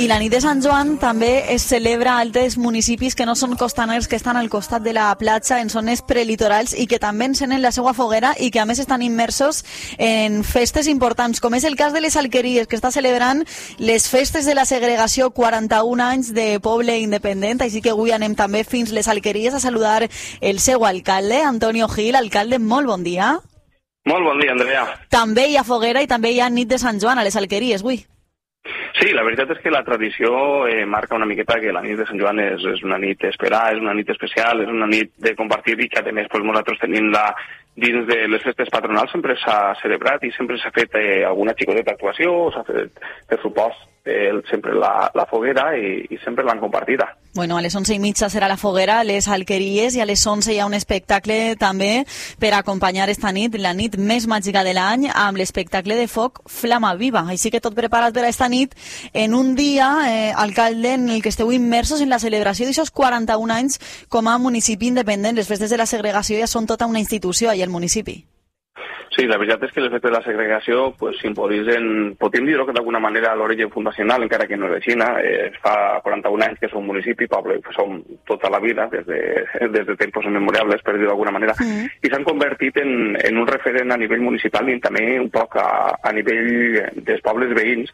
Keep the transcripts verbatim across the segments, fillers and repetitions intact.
I la nit de Sant Joan també es celebra a altres municipis que no són costaners, que estan al costat de la platja, en zones prelitorals, i que també encenen la seva foguera i que a més estan immersos en festes importants, com és el cas de les Alqueries, que està celebrant les festes de la segregació, quaranta-un anys de poble independent, així que avui anem també fins les Alqueries a saludar el seu alcalde, Antonio Gil. Alcalde, molt bon dia. Molt bon dia, Andrea. També hi ha foguera i també hi ha nit de Sant Joan a les Alqueries, avui. Sí, la veritat és que la tradició eh, marca una miqueta que la nit de Sant Joan és, és una nit d'esperar, és una nit especial, és una nit de compartir i que a més pues, nosaltres tenim la dins de les festes patronals sempre s'ha celebrat i sempre s'ha fet eh, alguna xicoteta actuació, s'ha fet, per supost, eh, sempre la, la foguera i, i sempre l'han compartida. Bueno, a les onze i mitja serà la foguera a les Alqueries i a les onze hi ha un espectacle també per acompanyar esta nit, la nit més màgica de l'any, amb l'espectacle de foc Flama Viva. Així que tot preparat per a esta nit en un dia, eh, alcalde, en el que esteu immersos en la celebració d'aixòs quaranta-un anys com a municipi independent. Les festes de la segregació ja són tota una institució allà al municipi. Sí, la veritat és que les festes de la segregació pues, simbolitzen, podríem dir que d'alguna manera l'origen fundacional, encara que no és de Xina, eh, fa quaranta-un anys que som municipi, poble, que som tota la vida, des de, des de temps immemorables, per dir d'alguna manera, mm. i s'han convertit en, en un referent a nivell municipal i també un poc a, a nivell dels pobles veïns,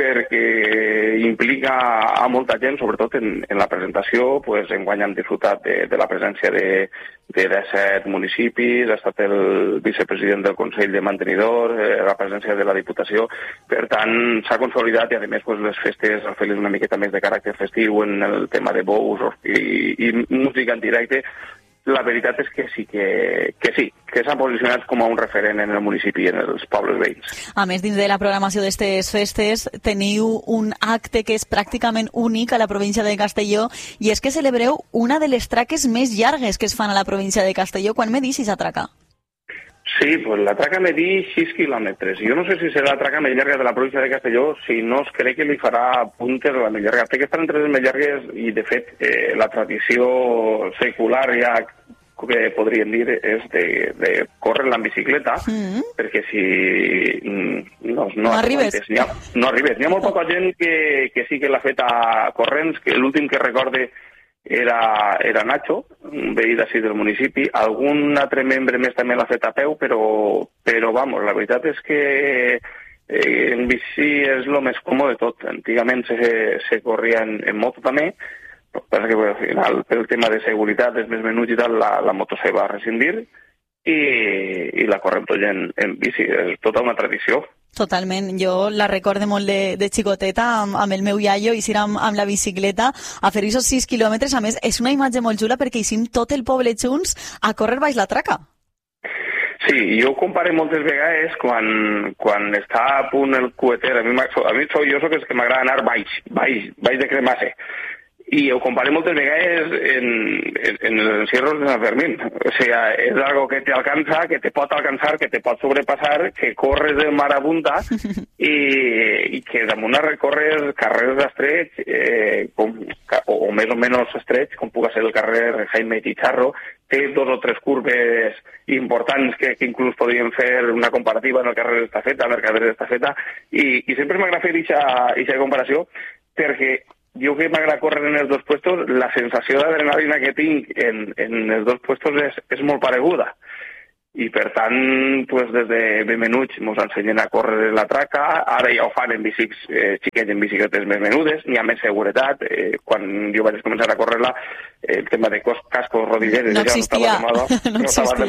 perquè implica a molta gent, sobretot en, en la presentació, pues, enguany hem disfrutat de, de la presència de, de disset municipis, ha estat el vicepresident del Consell de Mantenidors, eh, la presència de la Diputació, per tant s'ha consolidat i a més pues, les festes han fet una miqueta més de caràcter festiu en el tema de bous i, i música en directe. La veritat és que sí, que, que sí, que s'han posicionat com a un referent en el municipi i en els pobles veïns. A més, dins de la programació d'aquestes festes teniu un acte que és pràcticament únic a la província de Castelló i és que celebreu una de les traques més llargues que es fan a la província de Castelló. Quan me dis si s'atraca? Sí, pues la traca me di sis quilòmetres. Jo no sé si serà la traca més llarga de la província de Castelló, si no crec que li farà puntes a la més llarga. Té que estar entre les més llargues i, de fet, eh, la tradició secular ja que podríem dir és de, de córrer-la en bicicleta, mm-hmm. perquè si no, no, no arribes. N'hi ha, no arribes. N'hi ha molt poca gent que, que sí que l'ha fet a corrents, que l'últim que recorde Era, era Nacho, un veí d'ací del municipi. Algun altre membre més també l'ha fet a peu, però, però vamos, la veritat és que eh, en bici és el més còmode de tot. Antigament se, se corria en, en moto també, però que al final, per el tema de seguretat, és més menuts i tal, la, la moto se va rescindir i, i la correm tot en, en bici. És tota una tradició. Totalment, jo la recorde molt de, de xicoteta amb, amb el meu iaio, i ir amb, amb la bicicleta a fer aquests sis quilòmetres. A més, és una imatge molt xula perquè hi tot el poble junts a córrer baix la traca. Sí, jo ho compare moltes vegades quan, quan està a punt el cueter. A mi, a mi soc, jo soc els que m'agrada anar baix, baix, baix de cremasse. I ho comparé moltes vegades en, en, en els encierros de Sant Fermín. O sigui, és algo que te alcança, que te pot alcançar, que te pot sobrepassar, que corres de marabunta i, i que damunt recorres carrers d'estreig, eh, com, o, o més o menys estreig, com pugui ser el carrer Jaime Chicharro. Té dos o tres curves importants que, que inclús podríem fer una comparativa en el carrer d'Estafeta, en el carrer d'Estafeta, i, i sempre m'agrada fer aquesta comparació perquè jo que m'agrada córrer en els dos puestos, la sensació d'adrenalina que tinc en, en els dos puestos és, és molt pareguda. I per tant, pues, des de ben menuts ens ensenyen a córrer la traca, ara ja ho fan en bicis eh, xiquets, en bicicletes més menudes, n'hi ha més seguretat. Eh, quan jo vaig començar a córrer-la, el tema de cascos, rodilleres, no existia. Ja no estava de moda. No existia.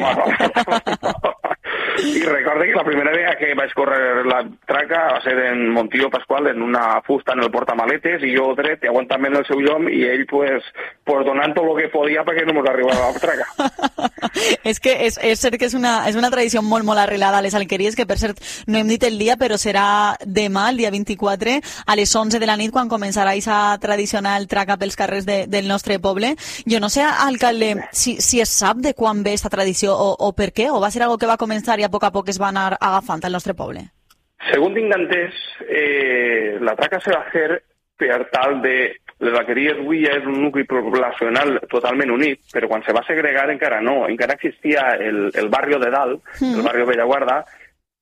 No I recorde que la primera vegada que vaig córrer la traca va ser en Montillo Pasqual, en una fusta en el portamaletes, i jo dret, aguantant en el seu llom, i ell pues, pues donant tot el que podia perquè no mos arribava la traca. És que és, és cert que és una, és una tradició molt, molt arrelada a les Alqueries, que per cert no hem dit el dia, però serà demà, el dia vint-i-quatre, a les onze de la nit, quan començarà aquesta tradicional traca pels carrers de, del nostre poble. Jo no sé, alcalde, si, si es sap de quan ve aquesta tradició o, o per què, o va ser algo que va començar i a poc a poc es va anar agafant al nostre poble? Según tinc entès, eh, la traca se va fer per tal de... Les Alqueries avui ja és un nucli poblacional totalment unit, però quan se va segregar encara no. Encara existia el, el barri de dalt, mm. el barri Bellaguarda,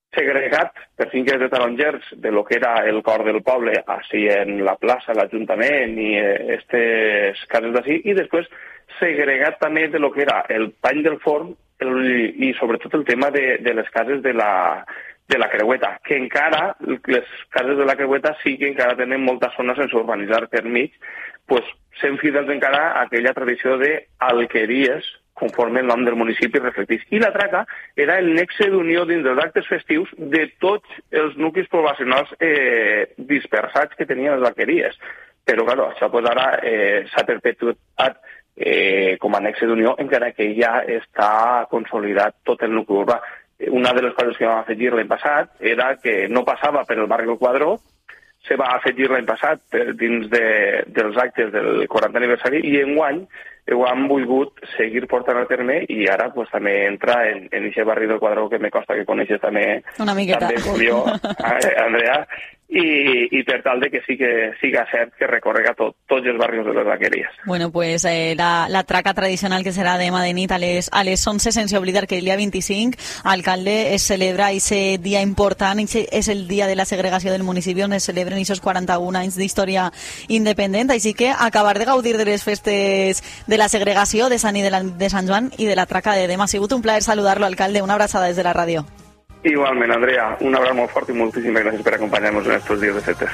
segregat per finques de tarongers de lo que era el cor del poble, així en la plaça, l'Ajuntament i aquestes cases d'ací, i després segregat també de lo que era el pany del forn el, i sobretot el tema de, de les cases de la, de la Creueta, que encara, les cases de la Creueta sí que encara tenen molta zona sense urbanitzar per mig, pues, sent fidels encara a aquella tradició d'alqueries, conforme el nom del municipi reflecteix. I la traca era el nexe d'unió dins dels actes festius de tots els nuclis poblacionals eh, dispersats que tenien les alqueries. Però, clar, això pues, ara eh, s'ha perpetuat eh, com a nexe d'unió, encara que ja està consolidat tot el nucli urbà. Una de les coses que vam afegir l'any passat era que no passava per el barri del Quadró, se va afegir l'any passat per dins de, dels actes del quaranta aniversari, i enguany ho han volgut seguir portant a terme i ara pues, també entra en aquest barri del Quadró que me costa que coneixes també, una miqueta. També com jo, Andrea, i, i per tal de que sí que siga cert que recorrega tot, tots els barris de les vaqueries. Bueno, pues eh, la, la traca tradicional que serà demà de nit a les, a les onze, sense oblidar que el dia vint-i-cinc, alcalde, es celebra ese dia important, ese és el dia de la segregació del municipi on es celebren aquests quaranta-un anys d'història independent, així que acabar de gaudir de les festes de la segregació de Sant i de, la, de Sant Joan i de la traca de demà. Ha sigut un plaer saludar-lo, alcalde. Una abraçada des de la ràdio. Igualment, Andrea, un abraç molt fort i moltíssimes gràcies per acompanyar-nos en estos dies de festes.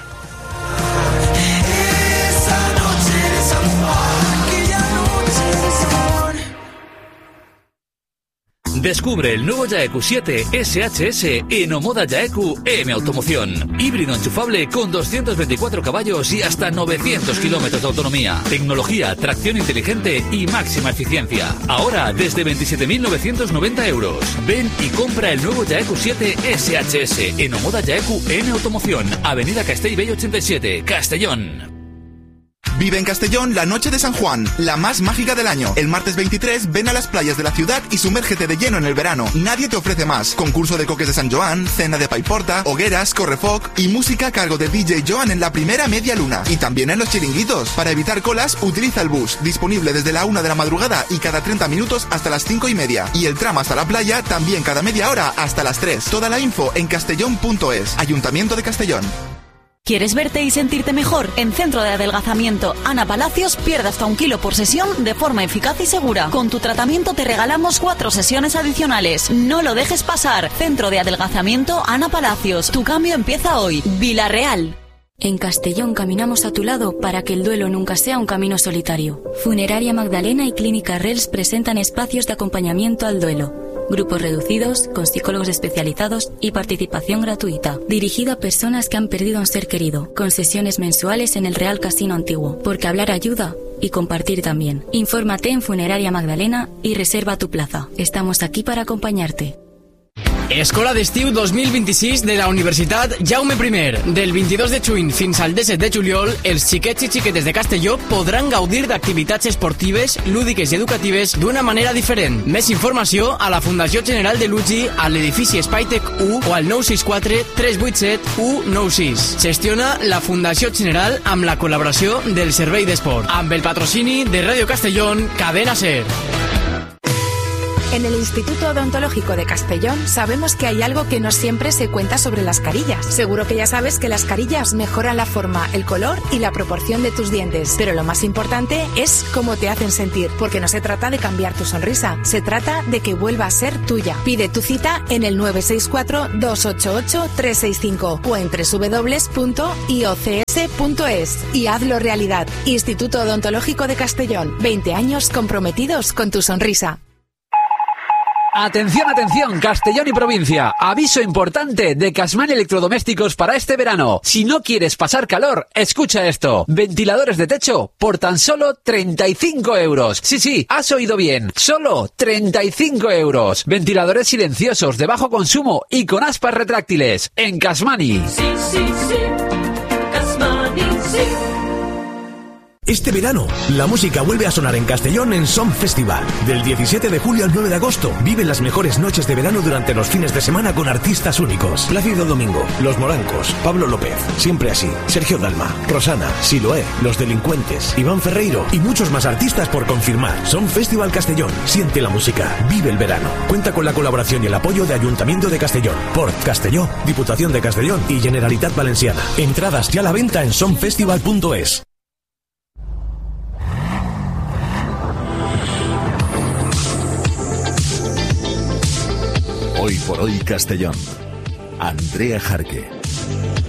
Descubre el nuevo Yaeku siete S H S en Omoda Yaeku M Automoción. Híbrido enchufable con doscientos veinticuatro caballos y hasta novecientos kilómetros de autonomía. Tecnología, tracción inteligente y máxima eficiencia. Ahora desde veintisiete mil novecientos noventa euros. Ven y compra el nuevo Yaeku siete S H S en Omoda Yaeku M Automoción. Avenida Castellbell ochenta y siete, Castellón. Vive en Castellón la noche de San Juan, la más mágica del año. El martes veintitrés ven a las playas de la ciudad y sumérgete de lleno en el verano. Nadie te ofrece más. Concurso de coques de San Joan, cena de paiporta, hogueras, correfoc y música a cargo de D J Joan en la primera media luna. Y también en los chiringuitos. Para evitar colas, utiliza el bus, disponible desde la una de la madrugada y cada treinta minutos hasta las cinco y media. Y el tram hasta la playa también cada media hora hasta las tres. Toda la info en castellón punto es. Ayuntamiento de Castellón. ¿Quieres verte y sentirte mejor? En Centro de Adelgazamiento Ana Palacios pierde hasta un kilo por sesión de forma eficaz y segura. Con tu tratamiento te regalamos cuatro sesiones adicionales. No lo dejes pasar. Centro de Adelgazamiento Ana Palacios. Tu cambio empieza hoy. Vilareal. En Castellón caminamos a tu lado para que el duelo nunca sea un camino solitario. Funeraria Magdalena y Clínica Rels presentan espacios de acompañamiento al duelo. Grupos reducidos, con psicólogos especializados y participación gratuita. Dirigida a personas que han perdido a un ser querido, con sesiones mensuales en el Real Casino Antiguo. Porque hablar ayuda y compartir también. Infórmate en Funeraria Magdalena y reserva tu plaza. Estamos aquí para acompañarte. Escola d'Estiu dos mil vint-i-sis de la Universitat Jaume I. Del vint-i-dos de juny fins al disset de juliol, els xiquets i xiquetes de Castelló podran gaudir d'activitats esportives, lúdiques i educatives d'una manera diferent. Més informació a la Fundació General de l'U G I, a l'edifici Spytec u o al nou sis quatre tres vuit set u nou sis. Gestiona la Fundació General amb la col·laboració del Servei d'Esport, amb el patrocini de Radio Castellón, Cadena Ser. En el Instituto Odontológico de Castellón sabemos que hay algo que no siempre se cuenta sobre las carillas. Seguro que ya sabes que las carillas mejoran la forma, el color y la proporción de tus dientes. Pero lo más importante es cómo te hacen sentir, porque no se trata de cambiar tu sonrisa, se trata de que vuelva a ser tuya. Pide tu cita en el nueve seis cuatro dos ocho ocho tres seis cinco o en doble u doble u doble u punto i o c s punto es y hazlo realidad. Instituto Odontológico de Castellón, veinte años comprometidos con tu sonrisa. Atención, atención, Castellón y provincia. Aviso importante de Casman Electrodomésticos para este verano. Si no quieres pasar calor, escucha esto. Ventiladores de techo por tan solo treinta y cinco euros. Sí, sí, has oído bien. Solo treinta y cinco euros. Ventiladores silenciosos de bajo consumo y con aspas retráctiles. En Casmani. Sí, sí, sí. Casmani, sí. Este verano, la música vuelve a sonar en Castellón en Som Festival. Del diecisiete de julio al nueve de agosto, vive las mejores noches de verano durante los fines de semana con artistas únicos. Plácido Domingo, Los Morancos, Pablo López, Siempre Así, Sergio Dalma, Rosana, Siloé, Los Delincuentes, Iván Ferreiro y muchos más artistas por confirmar. Som Festival Castellón. Siente la música. Vive el verano. Cuenta con la colaboración y el apoyo de Ayuntamiento de Castellón, Port Castelló, Diputación de Castellón y Generalitat Valenciana. Entradas ya a la venta en somfestival punto es. Hoy por hoy Castellón. Andrea Jarque.